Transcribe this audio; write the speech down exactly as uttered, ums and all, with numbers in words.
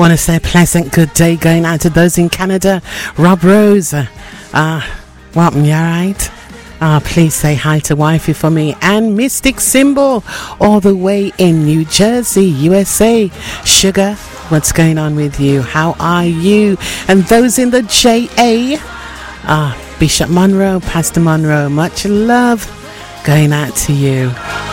Want to say a pleasant good day going out to those in Canada. Rob Rose, uh, uh what, you alright? Uh, please say hi to wifey for me. And Mystic Symbol, all the way in New Jersey, U S A. Sugar, what's going on with you? How are you? And those in the J A, uh, Bishop Monroe, Pastor Monroe, much love going out to you.